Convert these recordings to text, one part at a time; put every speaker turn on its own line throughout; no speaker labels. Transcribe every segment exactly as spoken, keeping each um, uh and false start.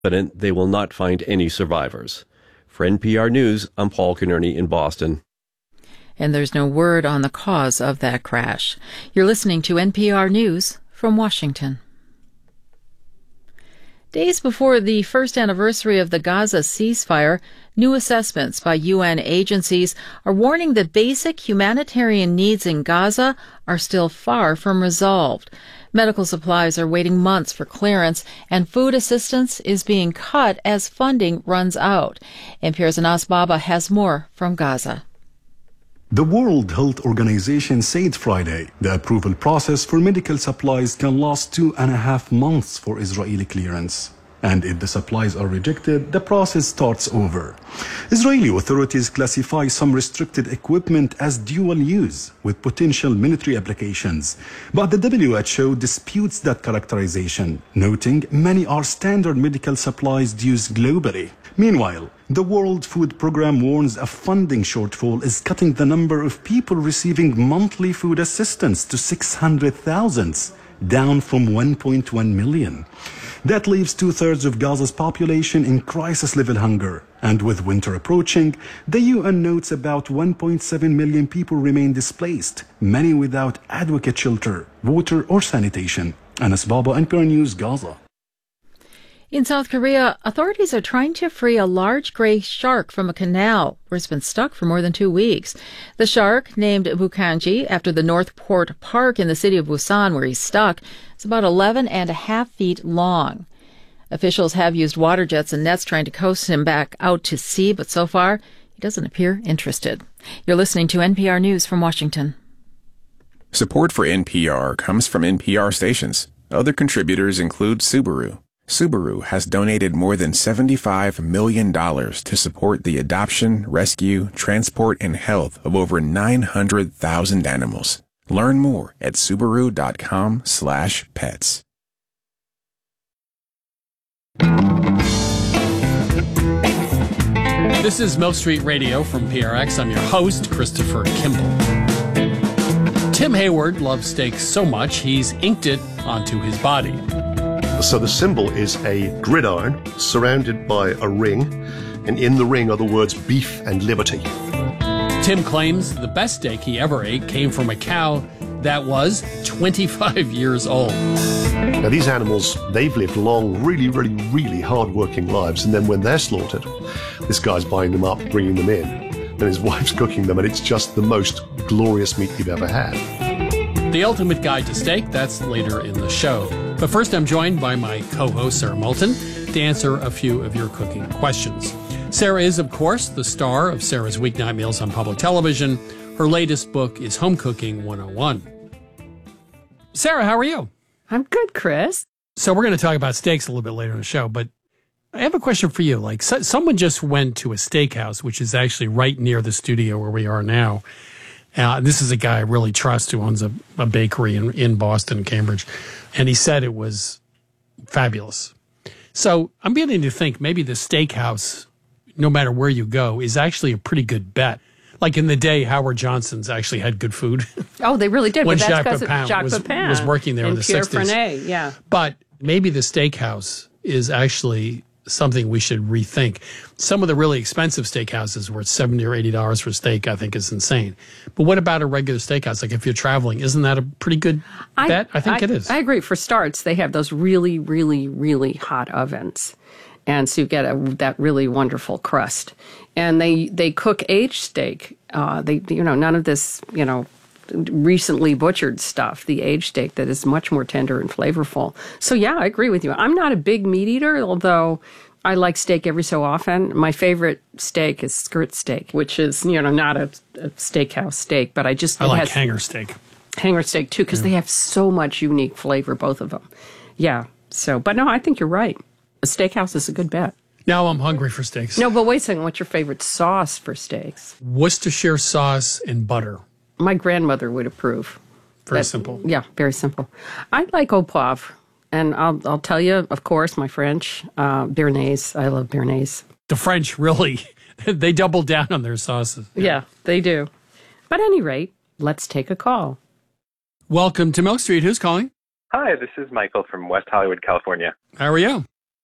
confident they will not find any survivors. For N P R News, I'm Paul Kernerney in Boston.
And there's no word on the cause of that crash. You're listening to N P R News from Washington. Days before the first anniversary of the Gaza ceasefire, new assessments by U N agencies are warning that basic humanitarian needs in Gaza are still far from resolved. Medical supplies are waiting months for clearance, and food assistance is being cut as funding runs out. N P R's Anas Baba has more from Gaza.
The World Health Organization said Friday the approval process for medical supplies can last two and a half months for Israeli clearance. And if the supplies are rejected, the process starts over. Israeli authorities classify some restricted equipment as dual use with potential military applications. But the W H O disputes that characterization, noting many are standard medical supplies used globally. Meanwhile, the World Food Programme warns a funding shortfall is cutting the number of people receiving monthly food assistance to six hundred thousand, down from one point one million. That leaves two-thirds of Gaza's population in crisis-level hunger. And with winter approaching, the U N notes about one point seven million people remain displaced, many without adequate shelter, water, or sanitation. Anas Baba, N P R News, Gaza.
In South Korea, authorities are trying to free a large gray shark from a canal where it's been stuck for more than two weeks. The shark, named Bukanji after the Northport Park in the city of Busan where he's stuck, is about eleven and a half feet long. Officials have used water jets and nets trying to coax him back out to sea, but so far, he doesn't appear interested. You're listening to N P R News from Washington.
Support for N P R comes from N P R stations. Other contributors include Subaru. Subaru has donated more than seventy-five million dollars to support the adoption, rescue, transport, and health of over nine hundred thousand animals. Learn more at Subaru.com slash pets.
This is Milk Street Radio from P R X. I'm your host, Christopher Kimball. Tim Hayward loves steak so much, he's inked it onto his body.
So the symbol is a gridiron surrounded by a ring, and in the ring are the words beef and liberty.
Tim claims the best steak he ever ate came from a cow that was twenty-five years old.
Now these animals, they've lived long, really, really, really hard-working lives, and then when they're slaughtered, this guy's buying them up, bringing them in, and his wife's cooking them, and it's just the most glorious meat you've ever had.
The Ultimate Guide to Steak, that's later in the show. But first, I'm joined by my co-host, Sarah Moulton, to answer a few of your cooking questions. Sarah is, of course, the star of Sarah's Weeknight Meals on public television. Her latest book is Home Cooking one oh one. Sarah, how are you?
I'm good, Chris.
So we're going to talk about steaks a little bit later in the show, but I have a question for you. Like, so, someone just went to a steakhouse, which is actually right near the studio where we are now. Uh, this is a guy I really trust who owns a, a bakery in, in Boston, Cambridge. And he said it was fabulous. So I'm beginning to think maybe the steakhouse, no matter where you go, is actually a pretty good bet. Like in the day, Howard Johnson's actually had good food.
Oh, they really did.
When
but
Jacques
that's
Pepin,
Jacques
was,
Pepin
was working there in the
Pierre
sixties.
Fernet, yeah.
But maybe the steakhouse is actually something we should rethink. Some of the really expensive steakhouses where it's seventy or eighty dollars for a steak, I think is insane. But what about a regular steakhouse? Like if you're traveling, isn't that a pretty good
I,
bet? I think
I,
it is.
I agree. For starts, they have those really, really, really hot ovens. And so you get a, that really wonderful crust. And they, they cook aged steak. Uh, they, you know, none of this, you know, recently butchered stuff, the aged steak that is much more tender and flavorful. So yeah, I agree with you. I'm not a big meat eater, although I like steak every so often. My favorite steak is skirt steak, which is, you know, not a, a steakhouse steak, but I just...
I like
has,
hanger steak.
Hanger steak too, because yeah. they have so much unique flavor, both of them. Yeah, so, but no, I think you're right. A steakhouse is a good bet.
Now I'm hungry for steaks.
No, but wait a second. What's your favorite sauce for steaks?
Worcestershire sauce and butter.
My grandmother would approve.
Very
that,
simple.
Yeah, very simple. I like au poivre. And I'll I'll tell you, of course, my French, uh, béarnaise. I love béarnaise.
The French really, they double down on their sauces.
Yeah. yeah, they do. But at any rate, let's take a call.
Welcome to Milk Street. Who's calling?
Hi, this is Michael from West Hollywood, California.
How are you?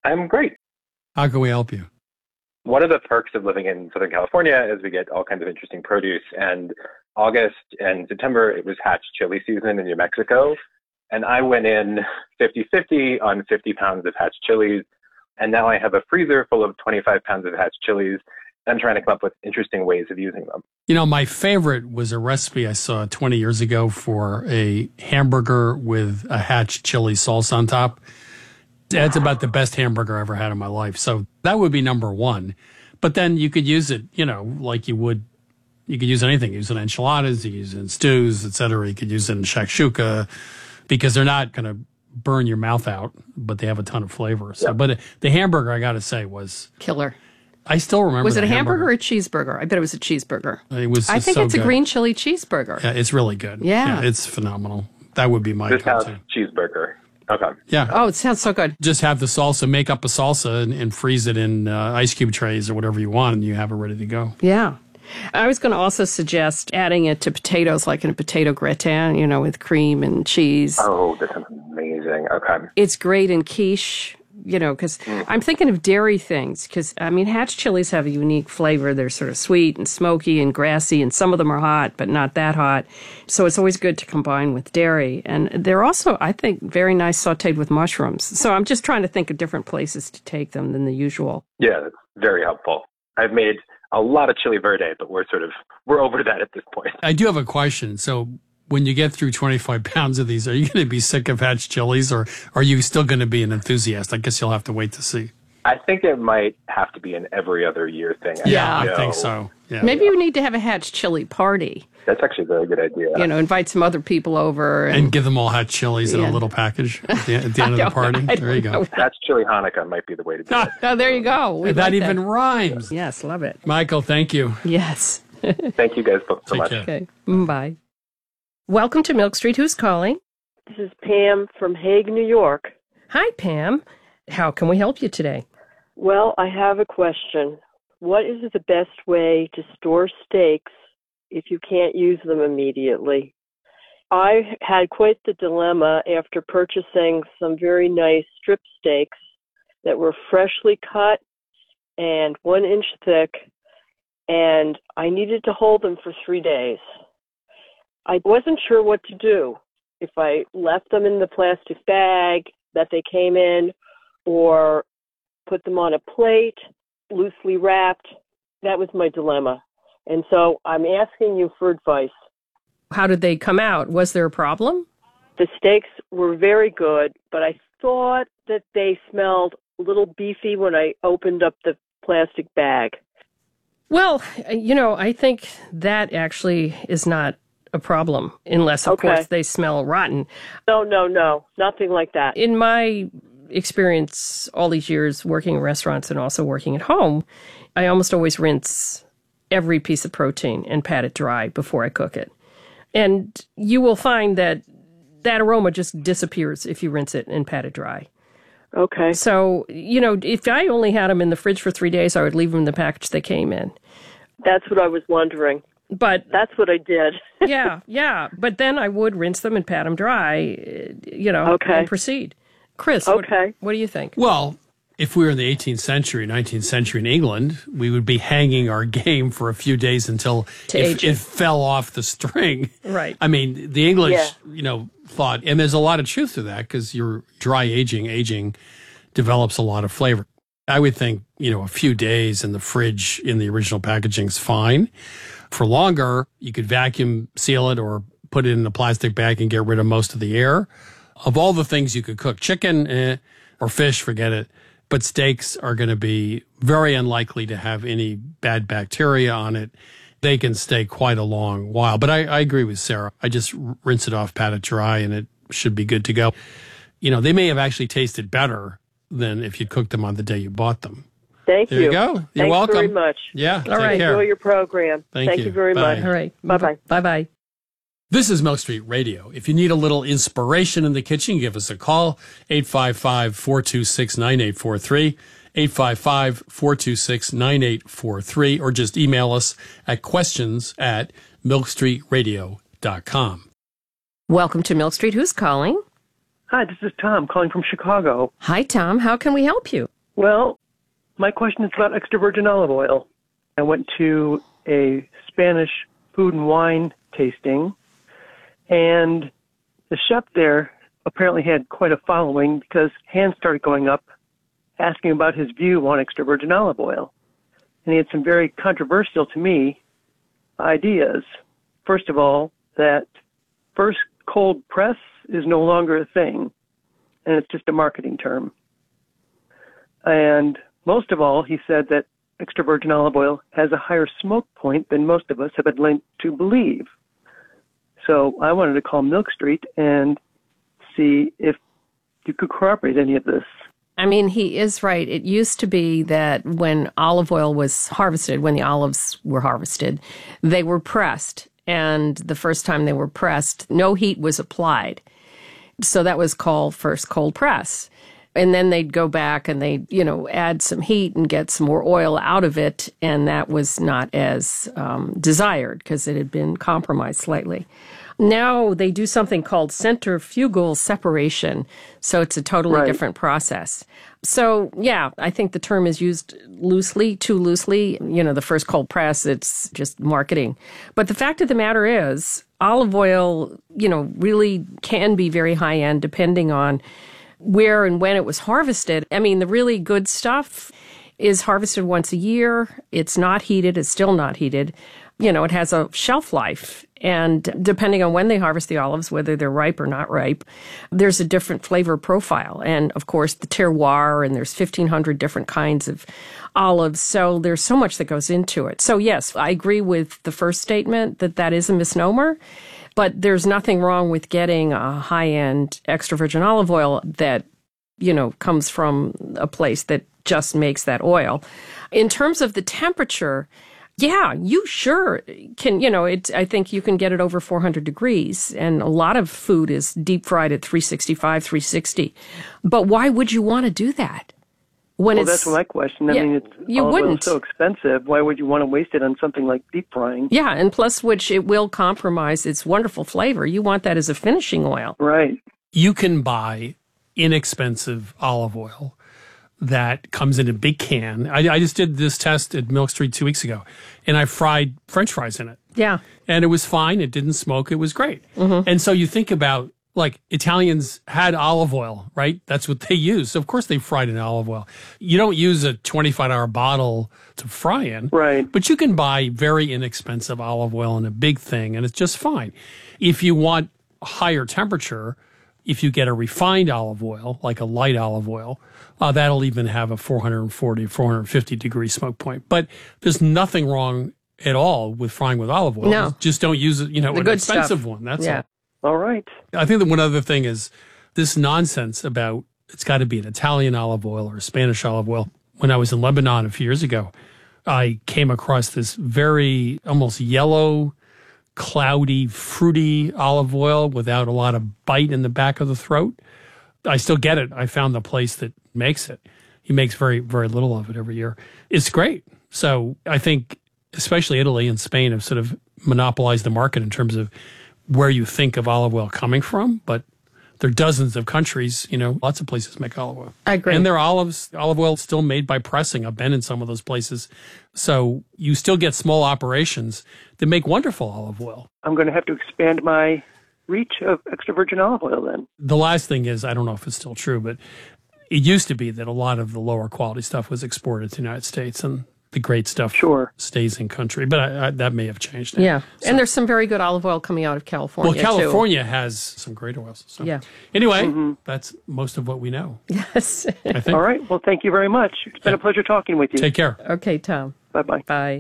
I'm great.
How can we help you?
One of the perks of living in Southern California is we get all kinds of interesting produce. And August and September, it was hatch chili season in New Mexico. And I went in fifty-fifty on fifty pounds of hatch chilies. And now I have a freezer full of twenty-five pounds of hatch chilies. I'm trying to come up with interesting ways of using them.
You know, my favorite was a recipe I saw twenty years ago for a hamburger with a hatch chili sauce on top. That's about the best hamburger I ever had in my life. So that would be number one. But then you could use it, you know, like you would, you could use anything. Use it in enchiladas, you could use it in stews, et cetera. You could use it in shakshuka because they're not going to burn your mouth out, but they have a ton of flavor. So,
Yep.
but the hamburger, I got to say, was
Killer.
I still remember.
Was it a
the
hamburger, or a cheeseburger? I bet it was a cheeseburger.
It was.
I
just
think
so
it's a
good.
green chili cheeseburger.
Yeah, it's really good.
Yeah.
It's phenomenal. That would be my
This house
go-to.
cheeseburger. Okay.
Yeah.
Oh, it sounds so good.
Just have the salsa, make up a salsa, and, and freeze it in uh, ice cube trays or whatever you want, and you have it ready to go.
Yeah. I was going to also suggest adding it to potatoes, like in a potato gratin, you know, with cream and cheese.
Oh, that sounds amazing. Okay.
It's great in quiche, you know, because I'm thinking of dairy things, because, I mean, hatch chilies have a unique flavor. They're sort of sweet and smoky and grassy, and some of them are hot, but not that hot. So it's always good to combine with dairy. And they're also, I think, very nice sautéed with mushrooms. So I'm just trying to think of different places to take them than the usual.
Yeah, that's very helpful. I've made a lot of chili verde, but we're sort of, we're over that at this point.
I do have a question. So when you get through twenty-five pounds of these, are you going to be sick of hatch chilies, or are you still going to be an enthusiast? I guess you'll have to wait to see.
I think it might have to be an every other year thing.
Yeah.
I
know.
think so. Yeah.
Maybe you need to have a hatch chili party.
That's actually a very good idea.
You know, invite some other people over. And,
And give them all hatch chilies in
Yeah.
a little package at the, at the end of the
don't
party.
know. I
There you
don't
go.
know.
That's chili Hanukkah might be the way to do it.
oh, there you go. We
that
like
even rhymes.
Yes, love it.
Michael, thank you.
Yes.
Thank you guys both so
Take
much.
care.
Okay. Bye. Welcome to Milk Street. Who's calling?
This is Pam from Hague, New York.
Hi, Pam. How can we help you today?
Well, I have a question. What is the best way to store steaks if you can't use them immediately? I had quite the dilemma after purchasing some very nice strip steaks that were freshly cut and one inch thick, and I needed to hold them for three days. I wasn't sure what to do, if I left them in the plastic bag that they came in or put them on a plate, loosely wrapped. That was my dilemma. And so I'm asking you for advice.
How did they come out? Was there a problem?
The steaks were very good, but I thought that they smelled a little beefy when I opened up the plastic bag.
Well, you know, I think that actually is not a problem, unless, of
Okay.
course, they smell rotten.
No, no, no, nothing like that.
In my experience, all these years working in restaurants and also working at home, I almost always rinse every piece of protein and pat it dry before I cook it. And you will find that that aroma just disappears if you rinse it and pat it dry.
Okay.
So, you know, if I only had them in the fridge for three days, I would leave them in the package they came in.
That's what I was wondering.
But
That's what I did.
yeah, yeah. But then I would rinse them and pat them dry, uh, you know,
Okay.
and proceed. Chris, what,
Okay.
what do you think?
Well, if we were in the eighteenth century, nineteenth century in England, we would be hanging our game for a few days until
To
it,
age it.
it fell off the string.
Right.
I mean, the English,
Yeah.
you know, thought, and there's a lot of truth to that because your dry aging, aging develops a lot of flavor. I would think, you know, a few days in the fridge in the original packaging is fine. For longer, you could vacuum seal it or put it in a plastic bag and get rid of most of the air. Of all the things you could cook, chicken eh, or fish, forget it. But steaks are going to be very unlikely to have any bad bacteria on it. They can stay quite a long while. But I, I agree with Sarah. I just rinse it off, pat it dry, and it should be good to go. You know, they may have actually tasted better than if you cooked them on the day you bought them.
Thank
There
you.
you go. You're
Thanks
welcome.
very much.
Yeah.
All right.
Take care.
Enjoy your program.
Thank
Thank
you.
you very
Bye.
much.
All right.
Bye-bye.
Bye-bye.
This is Milk Street Radio. If you need a little inspiration in the kitchen, give us a call, eight five five, four two six, nine eight four three, eight five five, four two six, nine eight four three, or just email us at questions at milk street radio dot com.
Welcome to Milk Street. Who's calling?
Hi, this is Tom calling from Chicago.
Hi, Tom. How can we help you?
Well, my question is about extra virgin olive oil. I went to a Spanish food and wine tasting, and the chef there apparently had quite a following because hands started going up asking about his view on extra virgin olive oil. And he had some very controversial to me ideas. First of all, that first cold press is no longer a thing, and it's just a marketing term. And most of all, he said that extra virgin olive oil has a higher smoke point than most of us have been led to believe. So I wanted to call Milk Street and see if you could corroborate any of this.
I mean, he is right. It used to be that when olive oil was harvested, when the olives were harvested, they were pressed. And the first time they were pressed, no heat was applied. So that was called first cold press. And then they'd go back and they'd, you know, add some heat and get some more oil out of it. And that was not as um, desired because it had been compromised slightly. Now they do something called centrifugal separation. So it's a totally right. different process. So, yeah, I think the term is used loosely, too loosely. You know, the first cold press, it's just marketing. But the fact of the matter is, olive oil, you know, really can be very high end depending on where and when it was harvested. I mean, the really good stuff is harvested once a year. It's not heated. It's still not heated. You know, it has a shelf life. And depending on when they harvest the olives, whether they're ripe or not ripe, there's a different flavor profile. And, of course, the terroir, and there's fifteen hundred different kinds of olives. So there's so much that goes into it. So, yes, I agree with the first statement that that is a misnomer. But there's nothing wrong with getting a high-end extra virgin olive oil that, you know, comes from a place that just makes that oil. In terms of the temperature, yeah, you sure can, you know, it, I think you can get it over four hundred degrees, and a lot of food is deep fried at three sixty-five, three sixty. But why would you want to do that? When
well,
it's,
that's my question. I
yeah,
mean, it's
you
olive oil
wouldn't.
is so expensive. Why would you want to waste it on something like deep frying?
Yeah, and plus which it will compromise its wonderful flavor. You want that as a finishing oil.
Right.
You can buy inexpensive olive oil that comes in a big can. I, I just did this test at Milk Street two weeks ago, and I fried French fries in it.
Yeah.
And it was fine. It didn't smoke. It was great. Mm-hmm. And so you think about, like, Italians had olive oil, right? That's what they use. So, of course, they fried in olive oil. You don't use a twenty-five dollar bottle to fry in.
Right.
But you can buy very inexpensive olive oil in a big thing, and it's just fine. If you want higher temperature, if you get a refined olive oil, like a light olive oil, uh, that'll even have a four forty, four fifty degree smoke point. But there's nothing wrong at all with frying with olive oil.
No.
Just don't use it, you know,
The
an
good
expensive
stuff.
one. That's
yeah.
all.
All right.
I think that one other thing is this nonsense about it's got to be an Italian olive oil or a Spanish olive oil. When I was in Lebanon a few years ago, I came across this very almost yellow, cloudy, fruity olive oil without a lot of bite in the back of the throat. I still get it. I found the place that makes it. He makes very, very little of it every year. It's great. So I think especially Italy and Spain have sort of monopolized the market in terms of where you think of olive oil coming from, but there are dozens of countries, you know, lots of places make olive oil.
I agree.
And their olives, olive oil is still made by pressing. I've been in some of those places. So you still get small operations that make wonderful olive oil.
I'm going to have to expand my reach of extra virgin olive oil then.
The last thing is, I don't know if it's still true, but it used to be that a lot of the lower quality stuff was exported to the United States, and the great stuff
sure.
stays in country. But I, I, that may have changed now.
Yeah.
So,
and there's some very good olive oil coming out of California,
Well, California
too.
has some great oils. So.
Yeah.
Anyway,
mm-hmm.
that's most of what we know.
Yes.
I think.
All right. Well, thank you very much. It's been
yeah.
a pleasure talking with you.
Take care.
Okay, Tom.
Bye-bye.
Bye.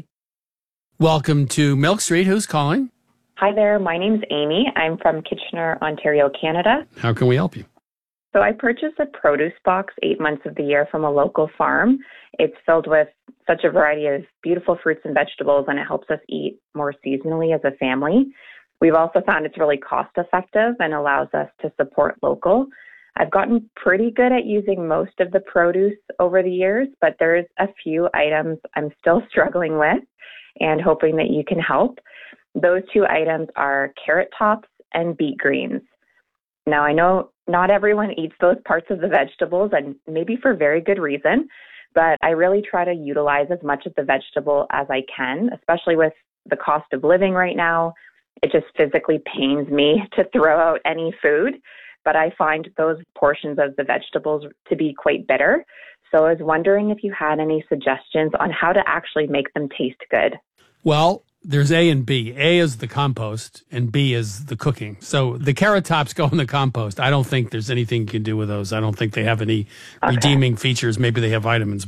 Welcome to Milk Street. Who's calling?
Hi there. My name's Amy. I'm from Kitchener, Ontario, Canada.
How can we help you?
So I purchased a produce box eight months of the year from a local farm. It's filled with such a variety of beautiful fruits and vegetables, and it helps us eat more seasonally as a family. We've also found it's really cost effective and allows us to support local. I've gotten pretty good at using most of the produce over the years, but there's a few items I'm still struggling with and hoping that you can help. Those two items are carrot tops and beet greens. Now, I know Not everyone eats those parts of the vegetables, and maybe for very good reason, but I really try to utilize as much of the vegetable as I can, especially with the cost of living right now. It just physically pains me to throw out any food, but I find those portions of the vegetables to be quite bitter. So I was wondering if you had any suggestions on how to actually make them taste good.
Well, there's A and B. A is the compost, and B is the cooking. So the carrot tops go in the compost. I don't think there's anything you can do with those. I don't think they have any okay. redeeming features. Maybe they have vitamins.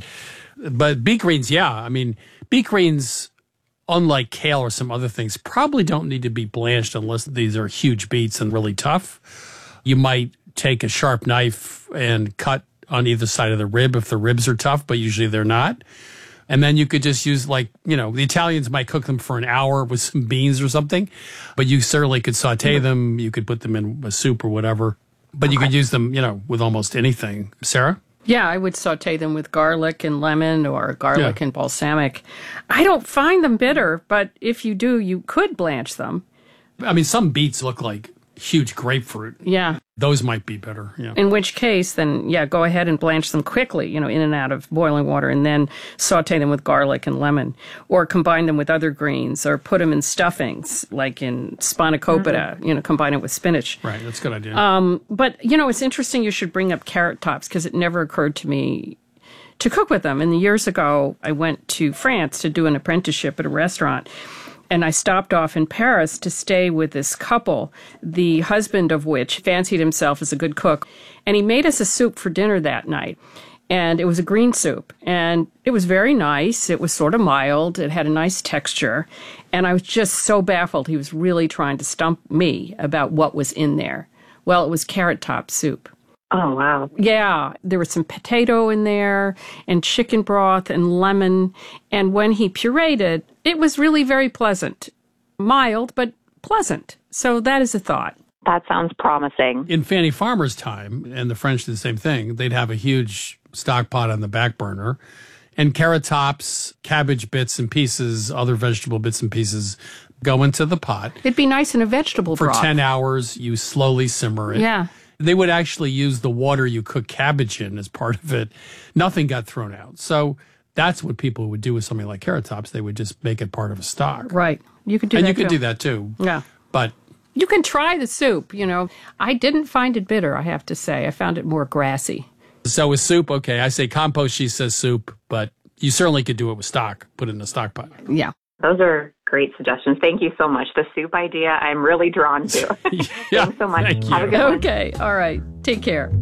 But beet greens, yeah. I mean, beet greens, unlike kale or some other things, probably don't need to be blanched unless these are huge beets and really tough. You might take a sharp knife and cut on either side of the rib if the ribs are tough, but usually they're not. And then you could just use, like, you know, the Italians might cook them for an hour with some beans or something, but you certainly could saute mm-hmm. them. You could put them in a soup or whatever, but okay. you could use them, you know, with almost anything. Sarah?
Yeah, I would saute them with garlic and lemon or garlic yeah. and balsamic. I don't find them bitter, but if you do, you could blanch them.
I mean, some beets look like huge grapefruit.
Yeah.
Those might be better. Yeah.
In which case, then, yeah, go ahead and blanch them quickly, you know, in and out of boiling water, and then saute them with garlic and lemon, or combine them with other greens, or put them in stuffings, like in spanakopita, mm-hmm. you know, combine it with spinach.
Right, that's a good idea.
Um, but, you know, it's interesting you should bring up carrot tops, because it never occurred to me to cook with them. And years ago, I went to France to do an apprenticeship at a restaurant. And I stopped off in Paris to stay with this couple, the husband of which fancied himself as a good cook. And he made us a soup for dinner that night. And it was a green soup. And it was very nice. It was sort of mild. It had a nice texture. And I was just so baffled. He was really trying to stump me about what was in there. Well, it was carrot top soup.
Oh, wow.
Yeah, there was some potato in there and chicken broth and lemon. And when he pureed it, it was really very pleasant. Mild, but pleasant. So that is a thought.
That sounds promising.
In Fanny Farmer's time, and the French did the same thing, they'd have a huge stock pot on the back burner. And carrot tops, cabbage bits and pieces, other vegetable bits and pieces go into the pot.
It'd be nice in a vegetable
For
broth.
ten hours, you slowly simmer it.
Yeah.
They would actually use the water you cook cabbage in as part of it. Nothing got thrown out. So that's what people would do with something like carrot tops. They would just make it part of a stock.
Right. You could do
and
that
you could
too.
do that too.
Yeah.
But
you can try the soup, you know. I didn't find it bitter, I have to say. I found it more grassy.
So with soup, okay, I say compost, she says soup, but you certainly could do it with stock, put it in a stock pot.
Yeah.
Those are great suggestions. Thank you so much. The soup idea, I'm really drawn to.
yeah,
Thanks so much.
Thank
Have
you.
a good one.
Okay. All right. Take care.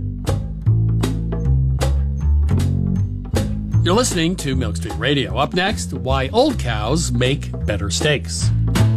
You're listening to Milk Street Radio. Up next, why old cows make better steaks.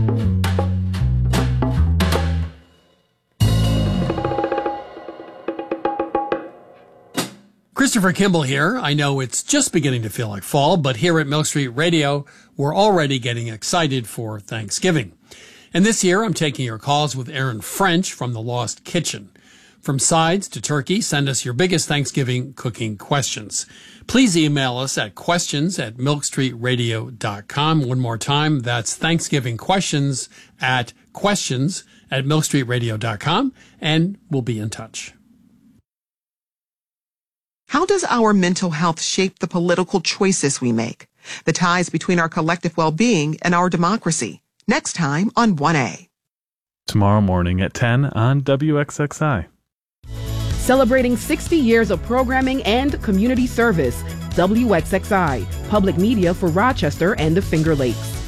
Christopher Kimball here. I know it's just beginning to feel like fall, but here at Milk Street Radio, we're already getting excited for Thanksgiving. And this year, I'm taking your calls with Aaron French from The Lost Kitchen. From sides to turkey, send us your biggest Thanksgiving cooking questions. Please email us at questions at milk street radio dot com. One more time, that's Thanksgiving questions at questions at milk street radio dot com, and we'll be in touch.
How does our mental health shape the political choices we make? The ties between our collective well-being and our democracy. Next time on one A.
Tomorrow morning at ten on W X X I.
Celebrating sixty years of programming and community service. W X X I, public media for Rochester and the Finger Lakes.